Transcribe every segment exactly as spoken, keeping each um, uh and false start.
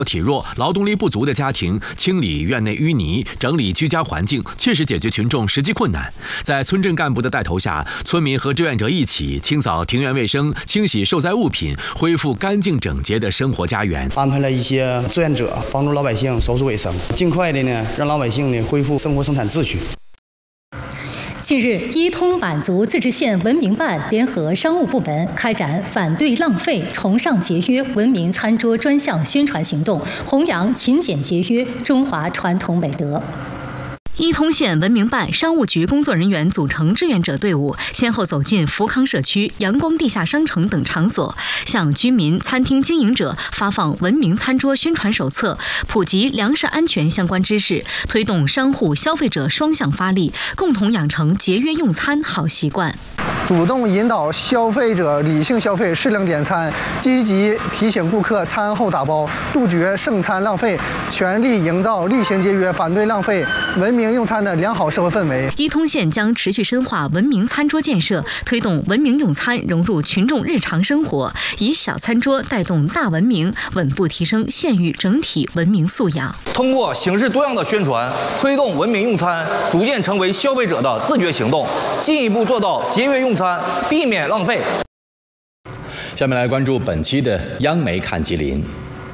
体弱、劳动力不足的家庭清理院内淤泥、整理居家环境，切实解决群众实际困难。在村镇干部的带头下，村民和志愿者一起清扫庭院卫生，清洗受灾物品，恢复干净整洁的生活家园。 安排了一些志愿者帮助老百姓收拾卫生，尽快的呢让老百姓呢恢复生活生产秩序。 近日，伊通满族自治县文明办联合商务部门开展反对浪费、崇尚节约文明餐桌专项宣传行动，弘扬勤俭节约中华传统美德。 伊通县文明办商务局工作人员组成志愿者队伍，先后走进福康社区、阳光地下商城等场所，向居民、餐厅经营者发放文明餐桌宣传手册，普及粮食安全相关知识，推动商户、消费者双向发力，共同养成节约用餐好习惯。 主动引导消费者理性消费、适量点餐，积极提醒顾客餐后打包，杜绝剩餐浪费，全力营造厉行节约、反对浪费、文明用餐的良好社会氛围。 伊通县将持续深化文明餐桌建设，推动文明用餐融入群众日常生活，以小餐桌带动大文明，稳步提升县域整体文明素养。 通过形式多样的宣传，推动文明用餐逐渐成为消费者的自觉行动，进一步做到节约用餐，避免浪费。 下面来关注本期的央媒看吉林。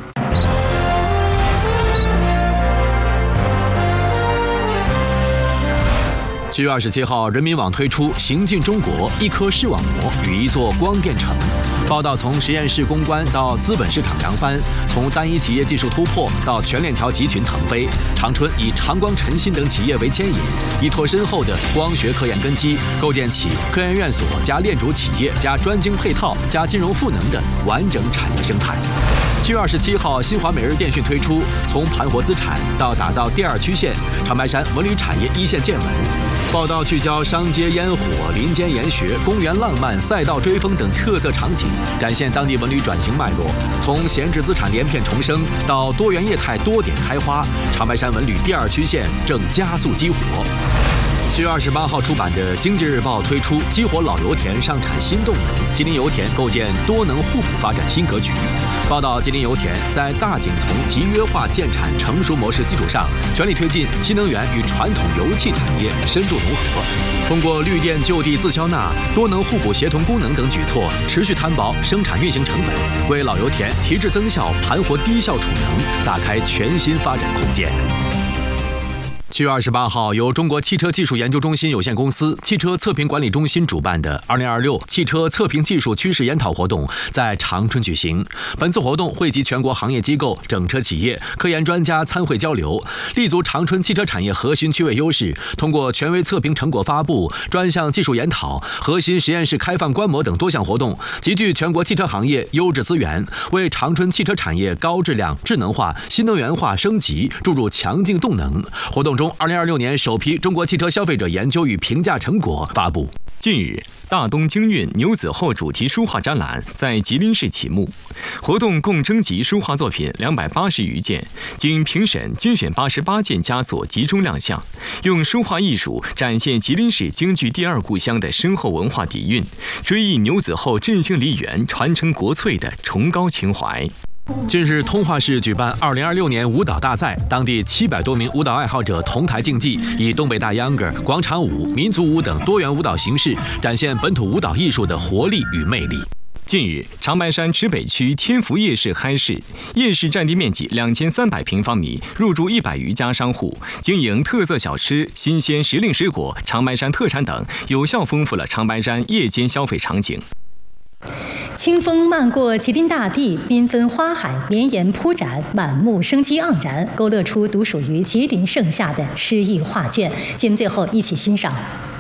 七月二十七号，人民网推出“行进中国：一颗视网膜与一座光电城”。报道从实验室攻关到资本市场扬帆，从单一企业技术突破到全链条集群腾飞。长春以长光、晨芯等企业为牵引，依托深厚的光学科研根基，构建起科研院所加链主企业加专精配套加金融赋能的完整产业生态。七月二十七号，新华每日电讯推出从盘活资产到打造第二曲线长白山文旅产业一线见闻。报道聚焦商街烟火、林间研学、公园浪漫、赛道追风等特色场景，展现当地文旅转型脉络。从闲置资产连片重生到多元业态多点开花，长白山文旅第二曲线正加速激活。七月二十八号出版的《经济日报》推出激活老油田上产新动能，吉林油田构建多能互补发展新格局。报道吉林油田在大井从集约化建产成熟模式基础上，全力推进新能源与传统油气产业深度融合，通过绿电就地自销纳、多能互补协同功能等举措，持续摊薄生产运行成本，为老油田提质增效、盘活低效储能打开全新发展空间。七月二十八号，由中国汽车技术研究中心有限公司、汽车测评管理中心主办的二零二六汽车测评技术趋势研讨活动在长春举行。本次活动汇集全国行业机构、整车企业、科研专家参会交流，立足长春汽车产业核心区位优势，通过权威测评成果发布、专项技术研讨、核心实验室开放观摩等多项活动，集聚全国汽车行业优质资源，为长春汽车产业高质量、智能化、新能源化升级注入强劲动能。活动中，二零二六年首批中国汽车消费者研究与评价成果发布。 近日，大东京韵牛子厚主题书画展览在吉林市启幕。活动共征集书画作品两百八十余件，经评审精选八十八件佳作集中亮相，用书画艺术展现吉林市京剧第二故乡的深厚文化底蕴，追忆牛子厚振兴梨园、传承国粹的崇高情怀。 近日，通化市举办二零二六年舞蹈大赛，当地七百多名舞蹈爱好者同台竞技，以东北大秧歌、广场舞、民族舞等多元舞蹈形式，展现本土舞蹈艺术的活力与魅力。 近日，长白山池北区天福夜市开市，夜市占地面积两千三百平方米，入驻一百余家商户，经营特色小吃、新鲜时令水果、长白山特产等，有效丰富了长白山夜间消费场景。 清风漫过吉林大地，缤纷花海绵延铺展，满目生机盎然，勾勒出独属于吉林盛夏的诗意画卷。节目最后一起欣赏。